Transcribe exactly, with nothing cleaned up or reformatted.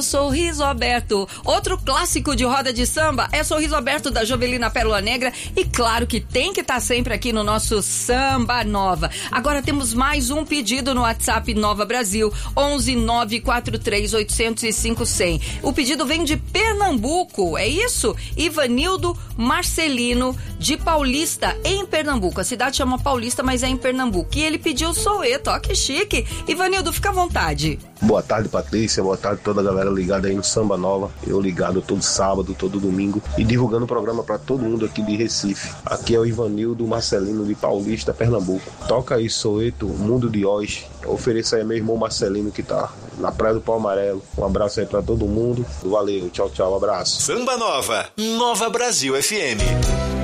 Sorriso Aberto. Outro clássico de roda de samba é Sorriso Aberto da Jovelina Pérola Negra e claro que tem que estar tá sempre aqui no nosso Samba Nova. Agora temos mais um pedido no WhatsApp Nova Brasil, onze nove quatro três oito zero cinco zero zero. O pedido vem de Pernambuco, é isso? Ivanildo Marcelino de Paulista, em Pernambuco. A cidade chama Paulista, mas é em Pernambuco. E ele pediu Soweto, ó que chique. Ivanildo, fica à vontade. Boa tarde, Patrícia, boa tarde toda a galera ligada aí no Samba Nova. Eu ligado todo sábado, todo domingo e divulgando o programa para todo mundo aqui de Recife. Aqui é o Ivanildo Marcelino de Paulista, Pernambuco. Toca aí Soweto, Mundo de Oz. Ofereça aí meu irmão Marcelino que tá na Praia do Pau Amarelo. Um abraço aí para todo mundo. Valeu, tchau, tchau, um abraço. Samba Nova, Nova Brasil F M.